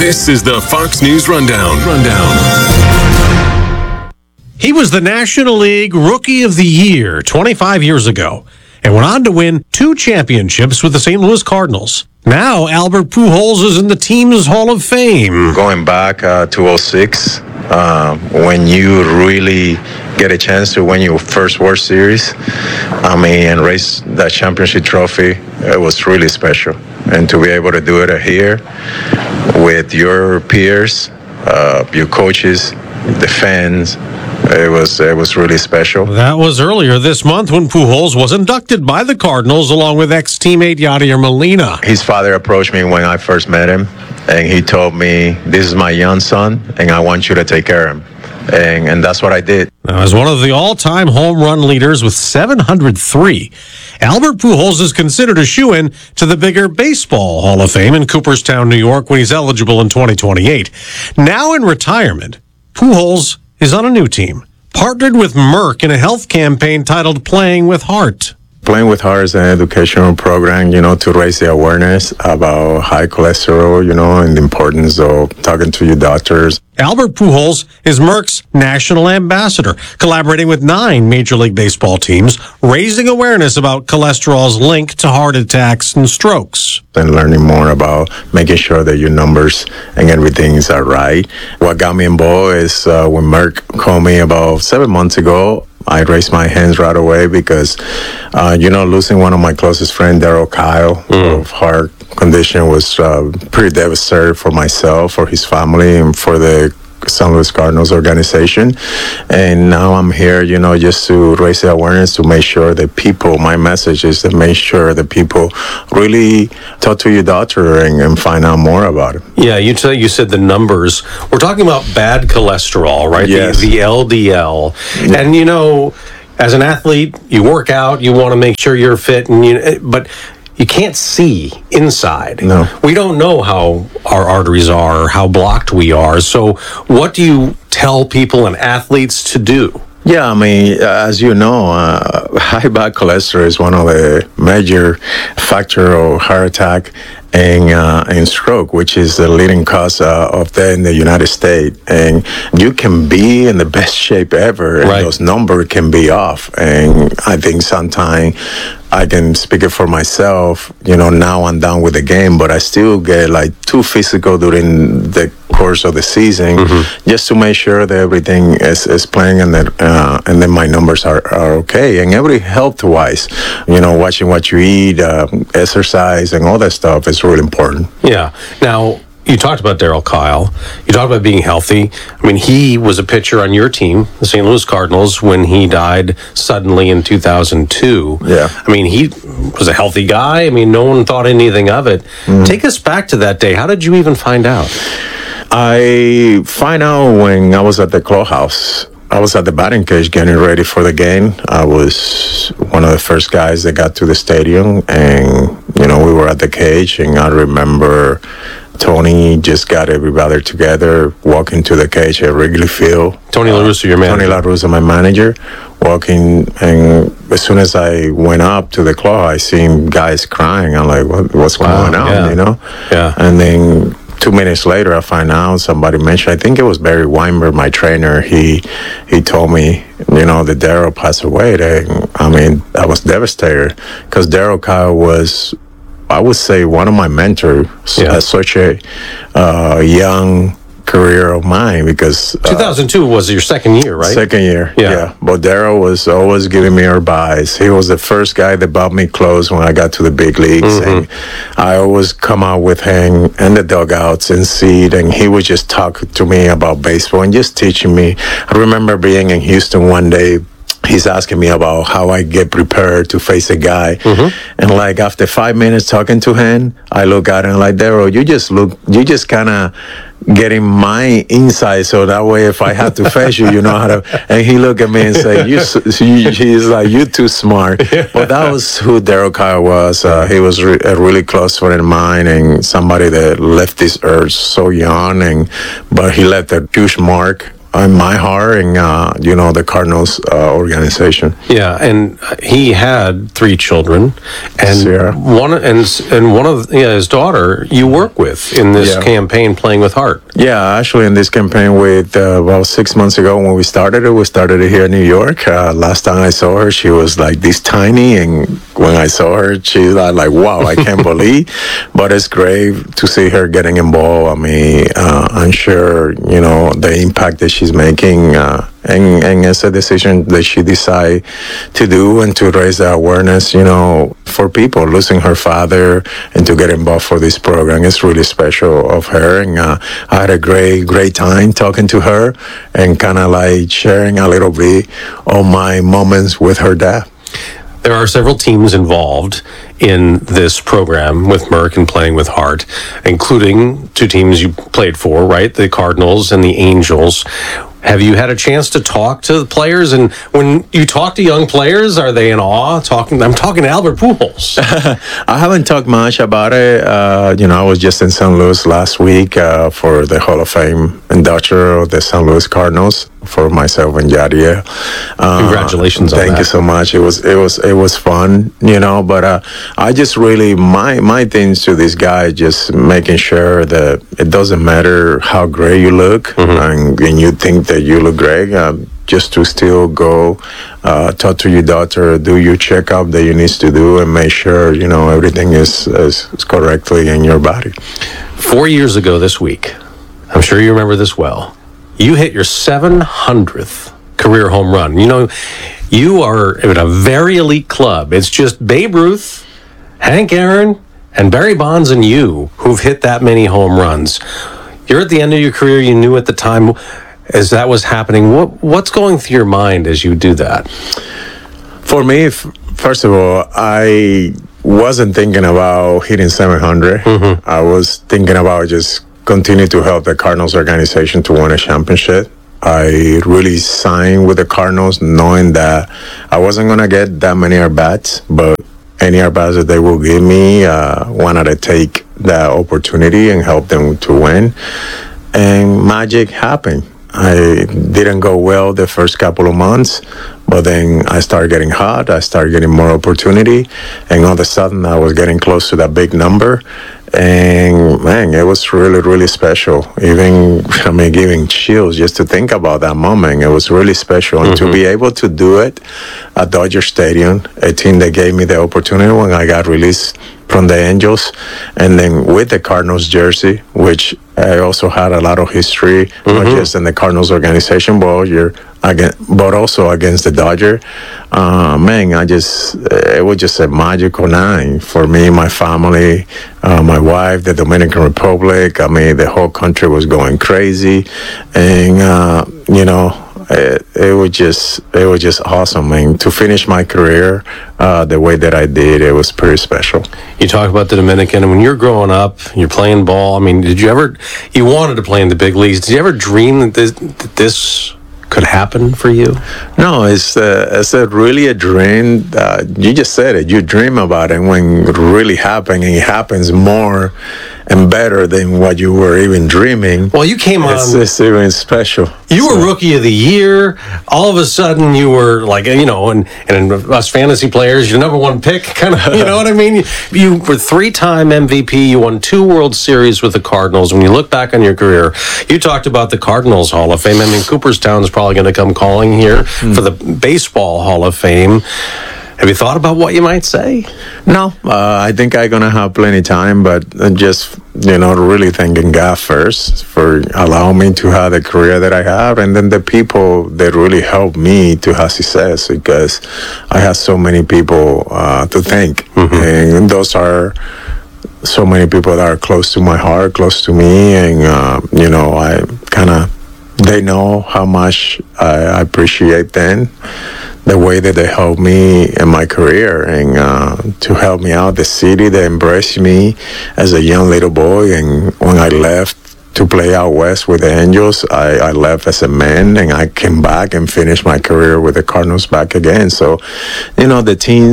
This is the Fox News Rundown. He was the National League Rookie of the Year 25 years ago and went on to win 2 championships with the St. Louis Cardinals. Now, Albert Pujols is in the team's Hall of Fame. Going back to 2006, when you really get a chance to win your first World Series, and raise that championship trophy, it was really special. And to be able to do it here with your peers, your coaches, the fans, it was really special. That was earlier this month when Pujols was inducted by the Cardinals along with ex-teammate Yadier Molina. His father approached me when I first met him, and he told me, "This is my young son, and I want you to take care of him." And that's what I did. Now, as one of the all-time home run leaders with 703, Albert Pujols is considered a shoo-in to the bigger Baseball Hall of Fame in Cooperstown, New York, when he's eligible in 2028. Now in retirement, Pujols is on a new team, partnered with Merck in a health campaign titled Playing with Heart. Playing with Heart is an educational program, to raise the awareness about high cholesterol, and the importance of talking to your doctors. Albert Pujols is Merck's national ambassador, collaborating with 9 Major League Baseball teams, raising awareness about cholesterol's link to heart attacks and strokes. And learning more about making sure that your numbers and everything are right. What got me involved is when Merck called me about 7 months ago, I raised my hands right away because, losing one of my closest friends, Darryl Kyle, of heart condition was pretty devastating for myself, for his family, and for the St. Louis Cardinals organization. And now I'm here, just to raise the awareness, to make sure that people, my message is to make sure that people really talk to your doctor and find out more about it. Yeah, you said the numbers. We're talking about bad cholesterol, right? Yes. The LDL. Yeah. And, as an athlete, you work out, you want to make sure you're fit, but you can't see inside. No. We don't know how our arteries are, how blocked we are. So what do you tell people and athletes to do? Yeah, as you know, high bad cholesterol is one of the major factors of heart attack and stroke, which is the leading cause of death in the United States. And you can be in the best shape ever, and those numbers can be off. And I think sometimes I can speak it for myself. Now I'm done with the game, but I still get too physical during the course of the season, just to make sure that everything is playing and then my numbers are okay. And every health-wise, watching what you eat, exercise, and all that stuff is really important. Yeah. Now, you talked about Darryl Kyle. You talked about being healthy. He was a pitcher on your team, the St. Louis Cardinals, when he died suddenly in 2002. Yeah. He was a healthy guy. No one thought anything of it. Take us back to that day. How did you even find out? I find out when I was at the clubhouse. I was at the batting cage getting ready for the game. I was one of the first guys that got to the stadium, and we were at the cage, and I remember Tony just got everybody together, walking to the cage at Wrigley Field. Tony La Russa, your manager. Tony La Russa, my manager, walking, and as soon as I went up to the club, I seen guys crying. I'm like, what's going on, Yeah. And then 2 minutes later, I find out somebody mentioned, I think it was Barry Weinberg, my trainer. He told me, that Darryl passed away. I was devastated because Darryl Kyle was, I would say, one of my mentors at such a young career of mine, because 2002 was your second year, right? Second year, yeah. But Darryl was always giving me advice. He was the first guy that bought me clothes when I got to the big leagues, and I always come out with him in the dugouts and see it, and he would just talk to me about baseball and just teaching me. I remember being in Houston one day. He's asking me about how I get prepared to face a guy. And after 5 minutes talking to him, I look at him like, Darryl, you just kind of getting my inside, so that way if I have to face you, you know how to. And he looked at me and said, he's like, you too smart. But that was who Darryl Kyle was. He was a really close friend of mine, and somebody that left this earth so young, but he left a huge mark my heart and the Cardinals organization. Yeah, and he had 3 children, and Sarah. one of his daughter you work with in this campaign, Playing with Heart. Yeah, actually, in this campaign with about 6 months ago when we started it here in New York. Last time I saw her, she was like this tiny, and when I saw her, she's like, wow, I can't believe. But it's great to see her getting involved. I mean, I'm sure the impact that she's making, and it's a decision that she decided to do and to raise the awareness, for people losing her father and to get involved for this program. It's really special of her, and I had a great time talking to her and kind of like sharing a little bit of my moments with her dad. There are several teams involved in this program with Merck and Playing with Heart, including 2 teams you played for, right? The Cardinals and the Angels. Have you had a chance to talk to the players? And when you talk to young players, are they in awe? I'm talking to Albert Pujols. I haven't talked much about it. I was just in St. Louis last week for the Hall of Fame induction of the St. Louis Cardinals for myself and Yadier. Congratulations on that. Thank you so much. It was fun, but I just really, my things to this guy, just making sure that it doesn't matter how great you look, and when you think that you look great, just to still go talk to your doctor, do your checkup that you need to do, and make sure everything is correctly in your body. 4 years ago this week, I'm sure you remember this well, you hit your 700th career home run. You are in a very elite club. It's just Babe Ruth, Hank Aaron, and Barry Bonds and you who've hit that many home runs. You're at the end of your career. You knew at the time as that was happening. What's going through your mind as you do that? For me, first of all, I wasn't thinking about hitting 700. I was thinking about just continue to help the Cardinals organization to win a championship. I really signed with the Cardinals knowing that I wasn't going to get that many at-bats, but any at-bats that they will give me, wanted to take that opportunity and help them to win. And magic happened. I didn't go well the first couple of months, but then I started getting hot. I started getting more opportunity, and all of a sudden I was getting close to that big number. And man, it was really, really special. Giving chills just to think about that moment. It was really special. And to be able to do it at Dodger Stadium, a team that gave me the opportunity when I got released from the Angels, and then with the Cardinals jersey, which I also had a lot of history, not just in the Cardinals organization, but also against the Dodger. It was just a magical night for me, my family, my wife, the Dominican Republic. The whole country was going crazy, and it was just awesome. And to finish my career the way that I did, it was pretty special. You talk about the Dominican, and when you're growing up, you're playing ball. You wanted to play in the big leagues. Did you ever dream that this could happen for you? No, it's really a dream. You just said it. You dream about it when it really happens, and it happens more and better than what you were even dreaming. Well, you came on. It's even special. You were Rookie of the Year. All of a sudden, you were like, and us fantasy players, your number 1 pick, kind of, you know what I mean? You were 3-time MVP. You won 2 World Series with the Cardinals. When you look back on your career, you talked about the Cardinals Hall of Fame. Cooperstown is probably going to come calling here for the Baseball Hall of Fame. Have you thought about what you might say? No, I think I'm going to have plenty of time, but just, really thanking God first for allowing me to have the career that I have, and then the people that really helped me to have success, because I have so many people to thank. And those are so many people that are close to my heart, close to me, and, they know how much I appreciate them, the way that they helped me in my career, and to help me out, the city that embraced me as a young little boy. And when I left to play out west with the Angels, I left as a man, and I came back and finished my career with the Cardinals back again. So, the team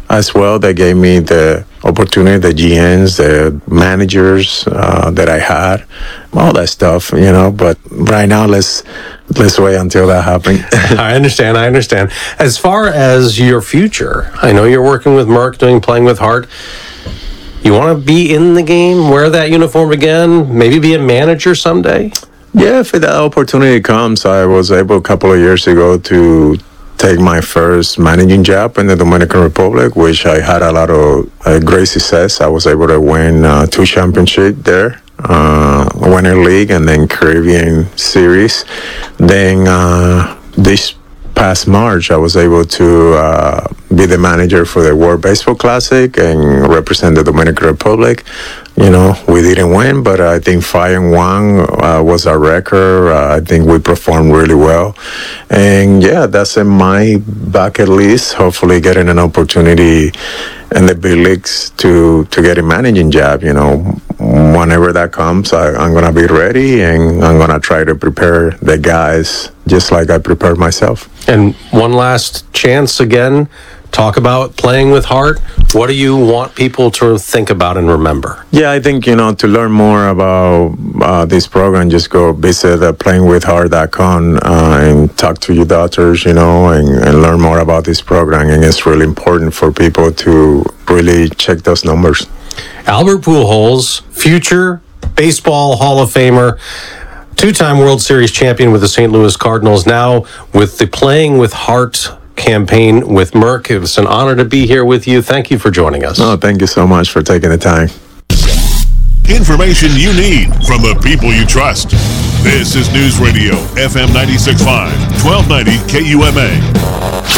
as well. They gave me the opportunity, the GMs, the managers that I had, all that stuff, But right now, let's wait until that happens. I understand. As far as your future, I know you're working with Merck, playing with Hart. You want to be in the game, wear that uniform again, maybe be a manager someday? Yeah, if that opportunity comes, I was able a couple of years ago to take my first managing job in the Dominican Republic, which I had a lot of great success. I was able to win 2 championships there, Winter League and then Caribbean Series. Then this past March, I was able to be the manager for the World Baseball Classic and represent the Dominican Republic. We didn't win, but I think 5-1 was our record. I think we performed really well. And yeah, that's in my bucket list, hopefully getting an opportunity in the big leagues to get a managing job. Whenever that comes, I'm going to be ready, and I'm going to try to prepare the guys just like I prepared myself. And one last chance again, talk about playing with Hart. What do you want people to think about and remember? Yeah, I think, to learn more about this program, just go visit playingwithhart.com and talk to your doctors, and learn more about this program. And it's really important for people to really check those numbers. Albert Pujols, future baseball Hall of Famer, 2-time World Series champion with the St. Louis Cardinals, now with the Playing with Hart campaign with Merck. It was an honor to be here with you. Thank you for joining us. Oh, thank you so much for taking the time. Information you need from the people you trust. This is News Radio, FM 96.5, 1290 KUMA.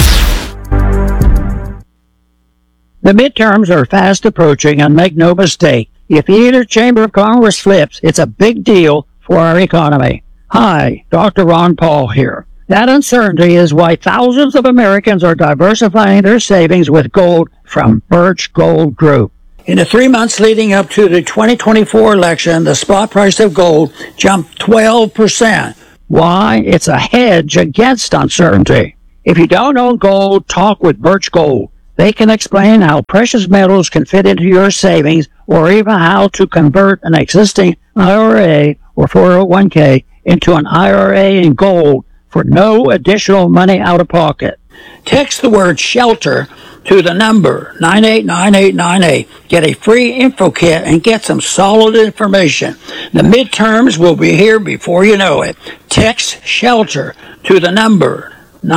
The midterms are fast approaching, and make no mistake, if either chamber of Congress flips, it's a big deal for our economy. Hi, Dr. Ron Paul here. That uncertainty is why thousands of Americans are diversifying their savings with gold from Birch Gold Group. In the 3 months leading up to the 2024 election, the spot price of gold jumped 12%. Why? It's a hedge against uncertainty. If you don't own gold, talk with Birch Gold. They can explain how precious metals can fit into your savings, or even how to convert an existing IRA or 401k into an IRA in gold for no additional money out of pocket. Text the word SHELTER to the number 989898. Get a free info kit and get some solid information. The midterms will be here before you know it. Text SHELTER to the number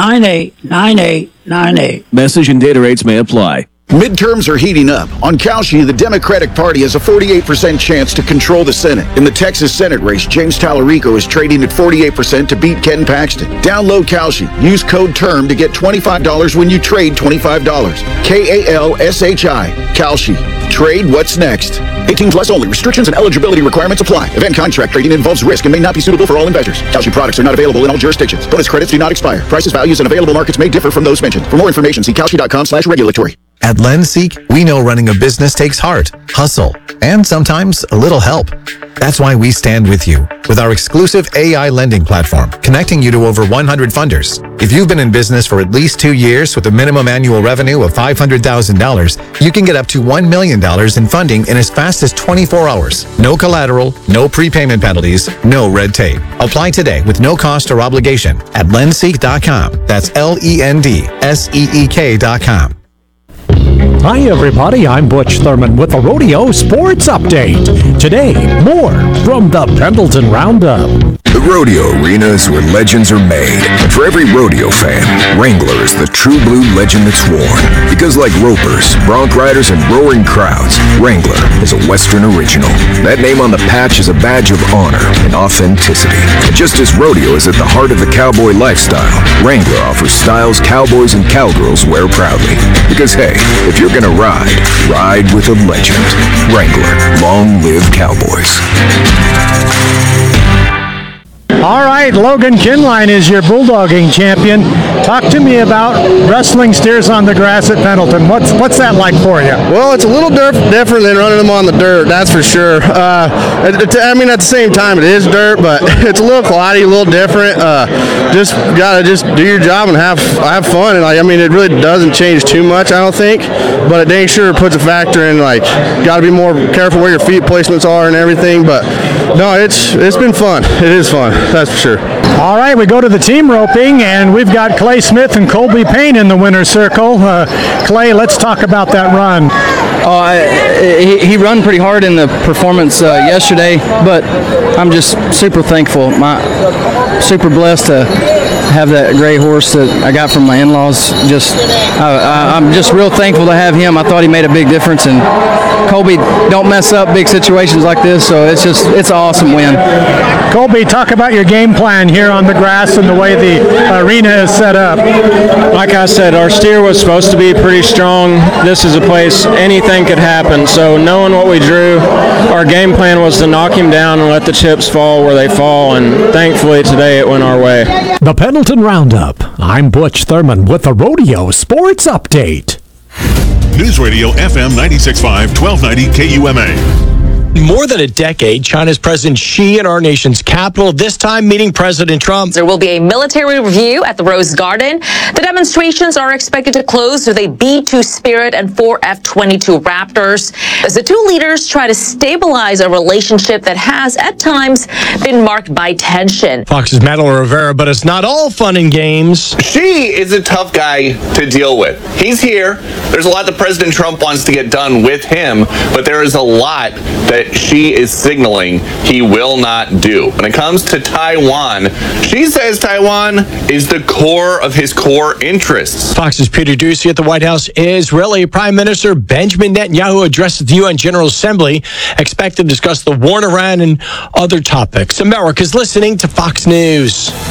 989898. Message and data rates may apply. Midterms are heating up. On Kalshi, the Democratic Party has a 48% chance to control the Senate. In the Texas Senate race, James Tallarico is trading at 48% to beat Ken Paxton. Download Kalshi. Use code TERM to get $25 when you trade $25. KALSHI. Kalshi. Trade what's next. 18 plus only. Restrictions and eligibility requirements apply. Event contract trading involves risk and may not be suitable for all investors. Kalshi products are not available in all jurisdictions. Bonus credits do not expire. Prices, values, and available markets may differ from those mentioned. For more information, see kalshi.com/regulatory. At LendSeek, we know running a business takes heart, hustle, and sometimes a little help. That's why we stand with you with our exclusive AI lending platform, connecting you to over 100 funders. If you've been in business for at least 2 years with a minimum annual revenue of $500,000, you can get up to $1 million in funding in as fast as 24 hours. No collateral, no prepayment penalties, no red tape. Apply today with no cost or obligation at lendseek.com. That's LENDSEEK.com. Hi everybody, I'm Butch Thurman with the Rodeo Sports Update. Today, more from the Pendleton Roundup. The rodeo arena is where legends are made. And for every rodeo fan, Wrangler is the true blue legend that's worn. Because like ropers, bronc riders, and roaring crowds, Wrangler is a Western original. That name on the patch is a badge of honor and authenticity. And just as rodeo is at the heart of the cowboy lifestyle, Wrangler offers styles cowboys and cowgirls wear proudly. Because hey, if you're gonna ride, ride with a legend. Wrangler, long live cowboys. All right, right, Logan Kinline is your bulldogging champion. Talk to me about wrestling steers on the grass at Pendleton. What's that like for you? Well, it's a little different than running them on the dirt, that's for sure. At the same time, it is dirt, but it's a little cloudy, a little different. Just gotta do your job and have fun. And it really doesn't change too much, I don't think, but it dang sure puts a factor in. Gotta be more careful where your feet placements are and everything. But no, it's been fun. It is fun, that's for sure. All right, we go to the team roping, and we've got Clay Smith and Colby Payne in the winner's circle. Clay, let's talk about that run. He run pretty hard in the performance yesterday, but I'm just super thankful. Super blessed to have that gray horse that I got from my in-laws. I'm just real thankful to have him. I thought he made a big difference, and Colby don't mess up big situations like this, so it's an awesome win. Colby, talk about your game plan here on the grass and the way the arena is set up. Like I said, our steer was supposed to be pretty strong. This is a place anything could happen, so knowing what we drew, our game plan was to knock him down and let the chips fall where they fall, and thankfully today it went our way. The Pendleton Roundup. I'm Butch Thurman with the Rodeo Sports Update. News Radio FM 96.5, 1290 KUMA. More than a decade, China's President Xi in our nation's capital, this time meeting President Trump. There will be a military review at the Rose Garden. The demonstrations are expected to close with a B-2 Spirit and 4 F-22 Raptors as the two leaders try to stabilize a relationship that has, at times, been marked by tension. Fox's Madeline Rivera, but it's not all fun and games. Xi is a tough guy to deal with. He's here. There's a lot that President Trump wants to get done with him, but there is a lot that Xi is signaling he will not do. When it comes to Taiwan, Xi says Taiwan is the core of his core interests. Fox's Peter Doocy at the White House. Israeli Prime Minister Benjamin Netanyahu addressed the UN General Assembly, expected to discuss the war in Iran and other topics. America's listening to Fox News.